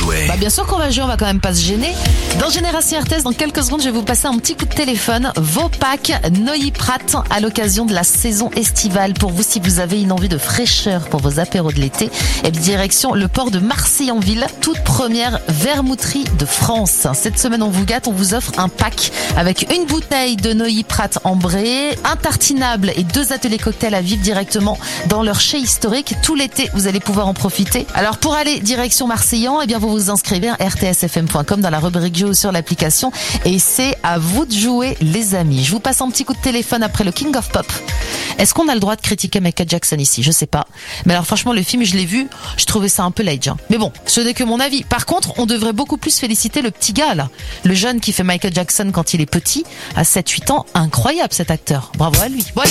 jouer? Bien sûr qu'on va jouer, on va quand même pas se gêner. Dans Génération RTS, dans quelques secondes, je vais vous passer un petit coup de téléphone. Vos packs Neuilly-Prat à l'occasion de la saison estivale. Pour vous, si vous avez une envie de fraîcheur pour vos apéros de l'été, et direction le port de Marseille-en-Ville, toute première vermouterie de France. Cette semaine, on vous gâte, on vous offre un pack avec une bouteille de Neuilly-Prat ambrée, un tartinable et 2 ateliers cocktails à vivre directement dans leur chai historique. Tout l'été, vous allez pouvoir en profiter. Alors, pour aller direction Marseillan, vous vous inscrivez à rtsfm.com dans la rubrique jeu ou sur l'application et c'est à vous de jouer, les amis. Je vous passe un petit coup de téléphone après le King of Pop. Est-ce qu'on a le droit de critiquer Michael Jackson ici? Je sais pas. Mais alors franchement, le film, je l'ai vu, je trouvais ça un peu l'age. Mais bon, ce n'est que mon avis. Par contre, on devrait beaucoup plus féliciter le petit gars là. Le jeune qui fait Michael Jackson quand il est petit, à 7-8 ans. Incroyable cet acteur. Bravo à lui. Voilà.